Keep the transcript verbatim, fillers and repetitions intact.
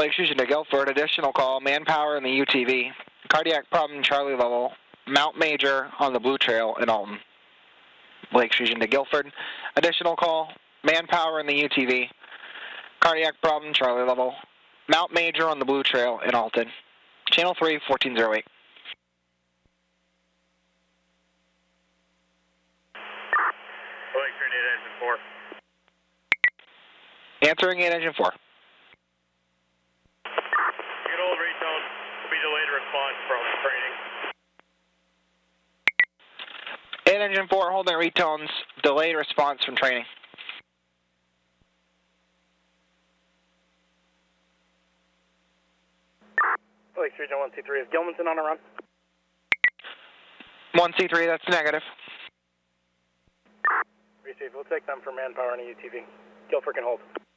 Lakes Region to Guilford, additional call, manpower in the U T V. Cardiac problem, Charlie level, Mount Major on the Blue Trail in Alton. Lakes Region to Guilford, additional call, manpower in the U T V. Cardiac problem, Charlie level, Mount Major on the Blue Trail in Alton. Channel three, fourteen oh eight. Lakes Region eight, engine four. Answering eight, engine four. Good old retone will be delayed response from training. eight, engine four, holding retones, delayed response from training. Lakes Region one C three, is Gilmanson on a run? one C three, that's negative. Receive, we'll take them for manpower and a U T V. Guilford can hold.